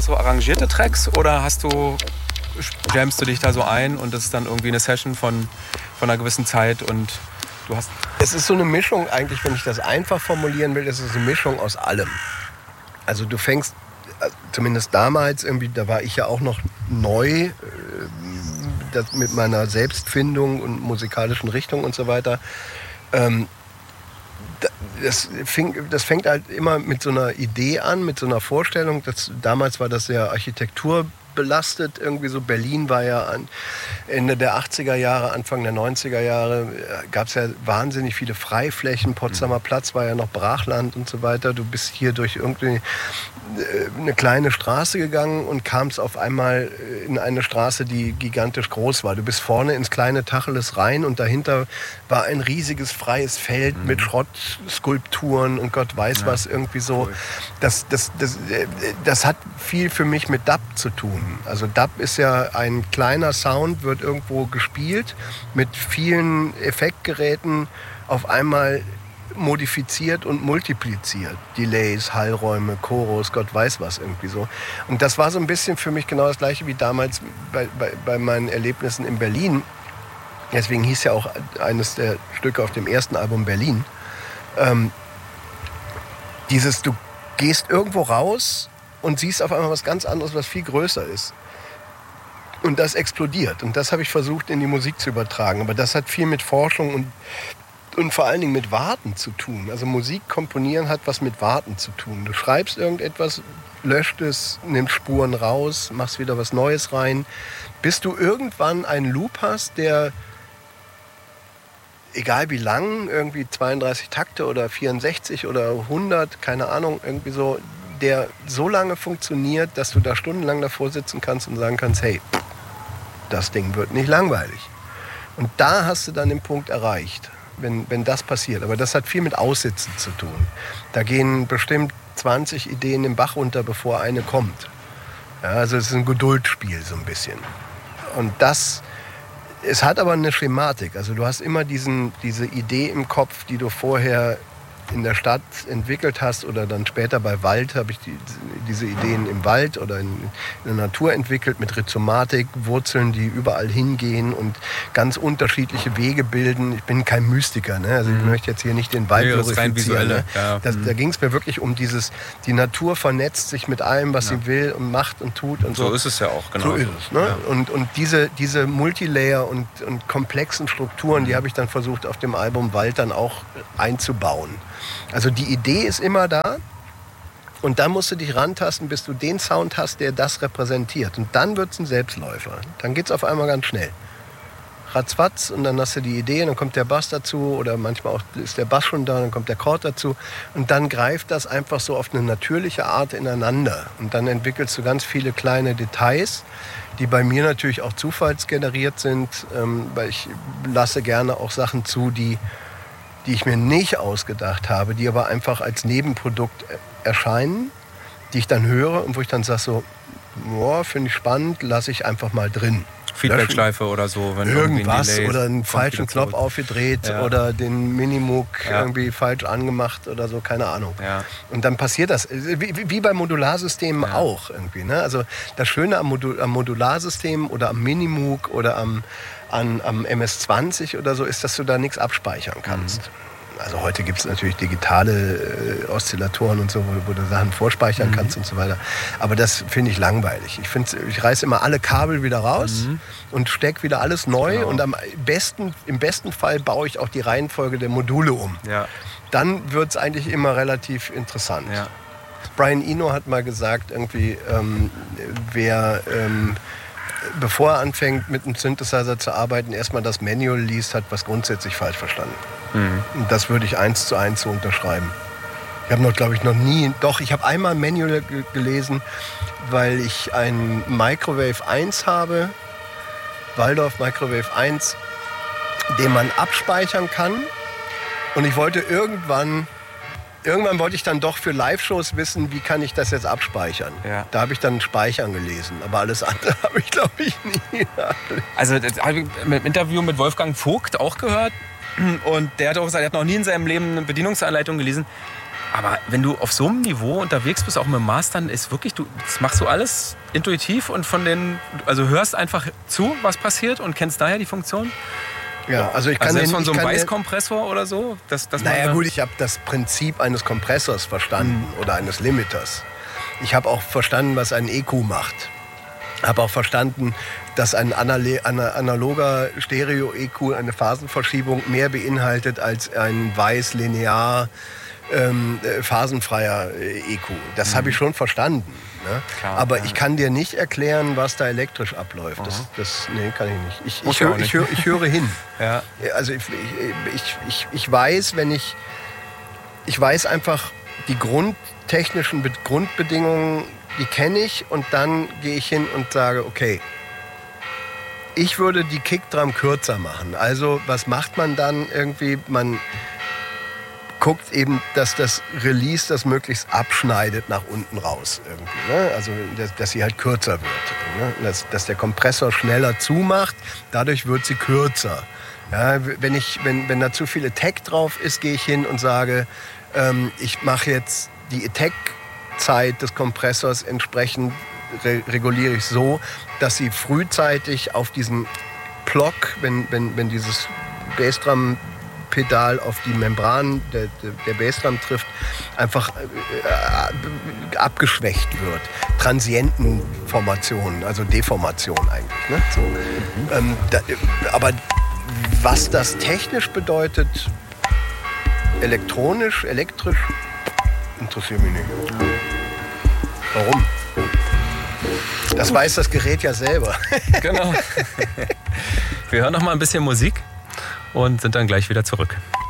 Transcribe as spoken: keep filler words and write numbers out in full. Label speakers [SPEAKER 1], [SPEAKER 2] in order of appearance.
[SPEAKER 1] alles so arrangierte Tracks oder hast du, jammst du dich da so ein und das ist dann irgendwie eine Session von, von einer gewissen Zeit und du hast...
[SPEAKER 2] Es ist so eine Mischung eigentlich, wenn ich das einfach formulieren will, es ist eine Mischung aus allem. Also du fängst, zumindest damals, irgendwie, da war ich ja auch noch neu äh, das mit meiner Selbstfindung und musikalischen Richtung und so weiter. Ähm, das, fing, das fängt halt immer mit so einer Idee an, mit so einer Vorstellung. Das, damals war das sehr architekturbelastet. Irgendwie so Berlin war ja an Ende der achtziger Jahre, Anfang der neunziger Jahre, gab es ja wahnsinnig viele Freiflächen. Potsdamer Platz war ja noch Brachland und so weiter. Du bist hier durch irgendwie eine kleine Straße gegangen und kamst auf einmal in eine Straße, die gigantisch groß war. Du bist vorne ins kleine Tacheles rein und dahinter war ein riesiges freies Feld mhm. mit Schrottskulpturen und Gott weiß ja. was irgendwie so. Cool. Das, das, das, das hat viel für mich mit Dub zu tun. Also Dub ist ja ein kleiner Sound, wird irgendwo gespielt mit vielen Effektgeräten auf einmal modifiziert und multipliziert. Delays, Hallräume, Chorus, Gott weiß was irgendwie so. Und das war so ein bisschen für mich genau das Gleiche wie damals bei, bei, bei meinen Erlebnissen in Berlin. Deswegen hieß ja auch eines der Stücke auf dem ersten Album Berlin. Ähm, dieses, du gehst irgendwo raus und siehst auf einmal was ganz anderes, was viel größer ist. Und das explodiert. Und das habe ich versucht in die Musik zu übertragen. Aber das hat viel mit Forschung und Und vor allen Dingen mit Warten zu tun. Also Musik komponieren hat was mit Warten zu tun. Du schreibst irgendetwas, löscht es, nimmst Spuren raus, machst wieder was Neues rein, bis du irgendwann einen Loop hast, der, egal wie lang, irgendwie zweiunddreißig Takte oder vierundsechzig oder hundert, keine Ahnung, irgendwie so, der so lange funktioniert, dass du da stundenlang davor sitzen kannst und sagen kannst, hey, das Ding wird nicht langweilig. Und da hast du dann den Punkt erreicht. Wenn, wenn das passiert. Aber das hat viel mit Aussitzen zu tun. Da gehen bestimmt zwanzig Ideen im Bach runter, bevor eine kommt. Ja, also es ist ein Geduldsspiel so ein bisschen. Und das, es hat aber eine Schematik. Also du hast immer diesen, diese Idee im Kopf, die du vorher in der Stadt entwickelt hast oder dann später bei Wald habe ich die, diese Ideen im Wald oder in, in der Natur entwickelt mit Rhizomatik, Wurzeln, die überall hingehen und ganz unterschiedliche Wege bilden. Ich bin kein Mystiker, ne? Also ich mhm. möchte jetzt hier nicht den Wald glorifizieren. Ne? Ja. Das, mhm. Da ging es mir wirklich um dieses, die Natur vernetzt sich mit allem, was ja. sie will und macht und tut und so.
[SPEAKER 1] So ist es ja auch, genau.
[SPEAKER 2] So ist es. Ne? Ja. Und, und diese, diese Multilayer und, und komplexen Strukturen, die habe ich dann versucht auf dem Album Wald dann auch einzubauen. Also die Idee ist immer da und dann musst du dich rantasten, bis du den Sound hast, der das repräsentiert. Und dann wird es ein Selbstläufer. Dann geht es auf einmal ganz schnell. Ratzfatz und dann hast du die Idee, dann kommt der Bass dazu oder manchmal auch ist der Bass schon da, dann kommt der Chord dazu. Und dann greift das einfach so auf eine natürliche Art ineinander. Und dann entwickelst du ganz viele kleine Details, die bei mir natürlich auch zufallsgeneriert sind, ähm, weil ich lasse gerne auch Sachen zu, die die ich mir nicht ausgedacht habe, die aber einfach als Nebenprodukt erscheinen, die ich dann höre und wo ich dann sage so, boah, finde ich spannend, lasse ich einfach mal drin.
[SPEAKER 1] Feedbackschleife oder so. Wenn
[SPEAKER 2] irgendwas
[SPEAKER 1] Delay
[SPEAKER 2] oder einen falschen Knopf zurück. aufgedreht ja. oder den Minimoog ja. irgendwie falsch angemacht oder so, keine Ahnung. Ja. Und dann passiert das, wie, wie bei Modularsystemen ja. auch irgendwie. Ne? Also das Schöne am, Modul, am Modularsystem oder am Minimoog oder am, an, am M S zwanzig oder so ist, dass du da nichts abspeichern kannst. Mhm. Also heute gibt es natürlich digitale äh, Oszillatoren und so, wo, wo du Sachen vorspeichern mhm. kannst und so weiter. Aber das finde ich langweilig. Ich, ich reiße immer alle Kabel wieder raus mhm. und stecke wieder alles neu. Genau. Und am besten, im besten Fall baue ich auch die Reihenfolge der Module um. Ja. Dann wird es eigentlich immer relativ interessant. Ja. Brian Eno hat mal gesagt, irgendwie, ähm, wer... Ähm, bevor er anfängt, mit einem Synthesizer zu arbeiten, erstmal das Manual liest, hat was grundsätzlich falsch verstanden. Mhm. Und das würde ich eins zu eins so unterschreiben. Ich habe noch, glaube ich, noch nie, doch, ich habe einmal Manual g- gelesen, weil ich ein Microwave eins habe, Waldorf Microwave eins, den man abspeichern kann. Und ich wollte irgendwann... Irgendwann wollte ich dann doch für Live-Shows wissen, wie kann ich das jetzt abspeichern. Ja. Da habe ich dann Speichern gelesen, aber alles andere habe ich, glaube ich, nie.
[SPEAKER 1] Also das habe ich im Interview mit Wolfgang Vogt auch gehört und der hat auch gesagt, er hat noch nie in seinem Leben eine Bedienungsanleitung gelesen. Aber wenn du auf so einem Niveau unterwegs bist, auch mit dem Mastern, ist wirklich, du, das machst du alles intuitiv und von den, also hörst einfach zu, was passiert und kennst daher die Funktion?
[SPEAKER 2] Ja, also ich kann
[SPEAKER 1] also selbst
[SPEAKER 2] den,
[SPEAKER 1] von so einem
[SPEAKER 2] ich kann
[SPEAKER 1] Weißkompressor oder so? Dass, dass
[SPEAKER 2] naja
[SPEAKER 1] man
[SPEAKER 2] gut, ich habe das Prinzip eines Kompressors verstanden mhm. oder eines Limiters. Ich habe auch verstanden, was ein E Q macht. Habe auch verstanden, dass ein analoger Stereo-E Q eine Phasenverschiebung mehr beinhaltet als ein weiß linear ähm, phasenfreier E Q. Das mhm. habe ich schon verstanden. Ne? Klar, aber ja. ich kann dir nicht erklären, was da elektrisch abläuft. Mhm. Das, das, nee, kann ich nicht. Ich, ich, hör, ich, hör, ich höre hin. ja. Also ich, ich, ich, ich weiß, wenn ich... Ich weiß einfach, die grundtechnischen Grundbedingungen, die kenne ich und dann gehe ich hin und sage, okay, ich würde die Kickdrum kürzer machen. Also was macht man dann irgendwie? Man guckt eben, dass das Release das möglichst abschneidet nach unten raus irgendwie. Ne? Also dass, dass sie halt kürzer wird. Ne? Dass, dass der Kompressor schneller zumacht, dadurch wird sie kürzer. Ja, wenn, ich, wenn, wenn da zu viel Attack drauf ist, gehe ich hin und sage, ähm, ich mache jetzt die Attack-Zeit des Kompressors entsprechend, re reguliere ich so, dass sie frühzeitig auf diesen Block, wenn, wenn, wenn dieses Bassdrum-Pedal auf die Membran der, der, der Bassdrum trifft, einfach äh, abgeschwächt wird. Transientenformationen, also Deformation eigentlich. Ne? So. Mhm. Ähm, da, aber was das technisch bedeutet, elektronisch, elektrisch, interessiert mich nicht. Warum? Das weiß das Gerät ja selber.
[SPEAKER 1] Genau. Wir hören noch mal ein bisschen Musik und sind dann gleich wieder zurück.